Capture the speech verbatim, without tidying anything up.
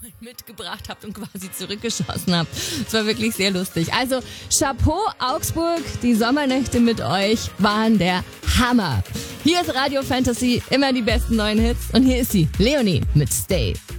mitgebracht habt und quasi zurückgeschossen habt. Es war wirklich sehr lustig. Also Chapeau Augsburg, die Sommernächte mit euch waren der Hammer. Hier ist Radio Fantasy, immer die besten neuen Hits und hier ist sie, Leonie mit Stay.